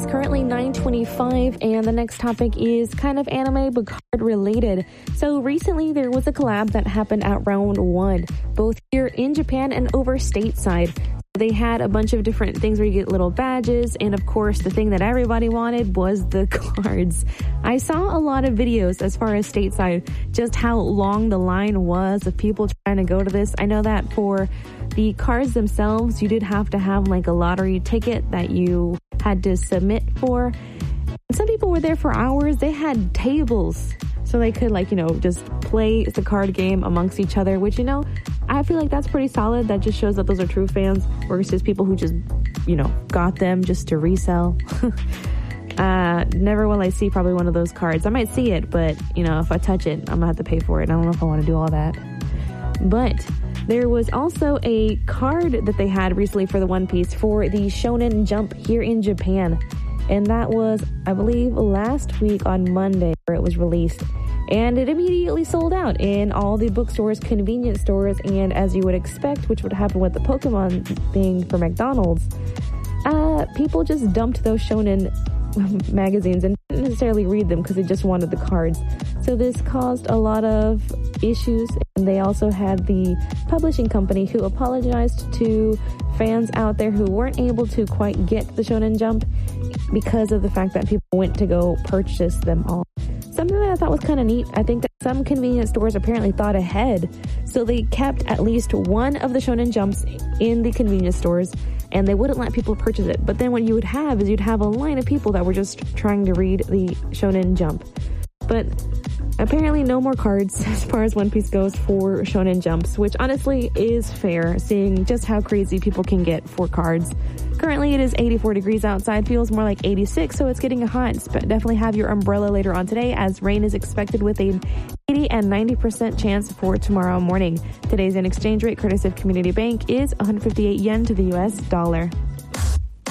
currently 9:25, and the next topic is kind of anime but card related. So recently there was a collab that happened at Round 1, both here in Japan and over stateside. They had a bunch of different things where you get little badges, and of course the thing that everybody wanted was the cards. I saw a lot of videos as far as stateside, just how long the line was of people trying to go to this. I know that for the cards themselves, you did have to have like a lottery ticket that you had to submit for. Some people were there for hours. They had tables so they could just play the card game amongst each other, which, I feel like that's pretty solid. That just shows that those are true fans versus people who just, got them just to resell. Never will I see probably one of those cards. I might see it, but, if I touch it, I'm gonna have to pay for it. I don't know if I want to do all that. But there was also a card that they had recently for the One Piece for the Shonen Jump here in Japan. And that was, I believe, last week on Monday where it was released. And it immediately sold out in all the bookstores, convenience stores, and as you would expect, which would happen with the Pokemon thing for McDonald's, people just dumped those shonen magazines and didn't necessarily read them because they just wanted the cards. So this caused a lot of issues, and they also had the publishing company who apologized to fans out there who weren't able to quite get the Shonen Jump because of the fact that people went to go purchase them all. Something that I thought was kind of neat, I think that some convenience stores apparently thought ahead, so they kept at least one of the Shonen Jumps in the convenience stores, and they wouldn't let people purchase it. But then what you would have is you'd have a line of people that were just trying to read the Shonen Jump. But apparently no more cards as far as One Piece goes for Shonen Jumps, which honestly is fair, seeing just how crazy people can get for cards. Currently it is 84 degrees outside, feels more like 86, so it's getting hot. Definitely have your umbrella later on today, as rain is expected with an 80 and 90% chance for tomorrow morning. Today's exchange rate, courtesy of Community Bank, is 158 yen to the US dollar.